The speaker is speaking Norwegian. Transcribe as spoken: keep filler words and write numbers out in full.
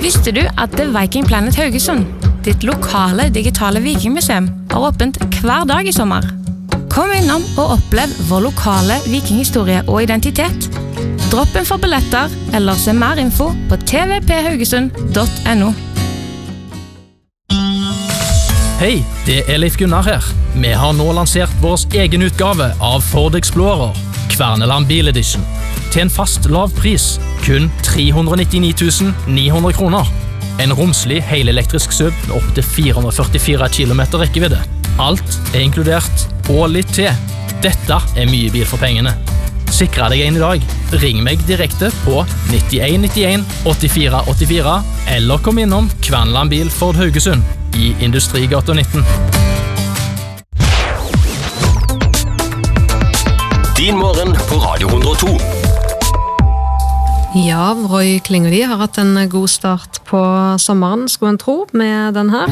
Visste du at The Viking Planet Haugesund, ditt lokale digitale vikingmuseum, har åpent hver dag i sommer? Kom innom og opplev vår lokale vikinghistorie og identitet. Dropp en for billetter, eller se mer info på t v p haugesund punktum n o. Hei, det er Leif Gunnar her. Vi har nå lansert vår egen utgave av Ford Explorer, Kverneland Bil Edition, til en fast lav pris, kun tre hundre nittini tusen ni hundre kroner. En romslig helelektrisk S U V med opp til fire hundre førtifire kilometer rekkevidde. Alt er inkludert, og litt til. Dette er mye bil for pengene. Sikre deg en i dag. Ring meg direkte på nittien nittien åttifire åttifire, eller kom innom Kverneland Bil Ford Haugesund i Industrigata nitten. Din morgen på Radio hundre og to. Ja, Roy Klingeli har hatt en god start på sommeren, skulle en tro, med den her.